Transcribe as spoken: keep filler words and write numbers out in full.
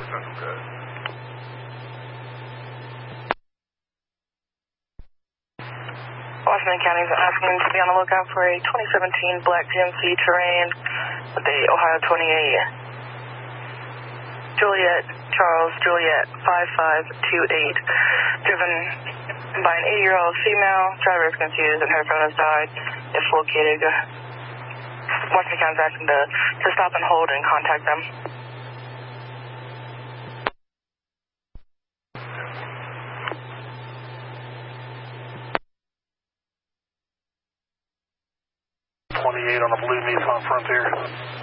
Okay. Washington County is asking to be on the lookout for a twenty seventeen black G M C Terrain with a Ohio twenty-eight. Juliet, Charles, Juliet, five five two eight. Driven by an eighty-year-old female. Driver is confused and her phone has died. If located, Washington County is asking to, to stop and hold and contact them. twenty-eight on a blue Nissan Frontier.